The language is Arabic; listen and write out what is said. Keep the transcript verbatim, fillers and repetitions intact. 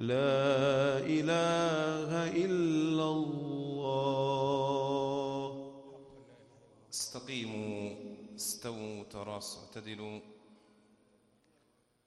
لا إله إلا الله. استقيموا، استووا، تراصوا، اعتدلوا.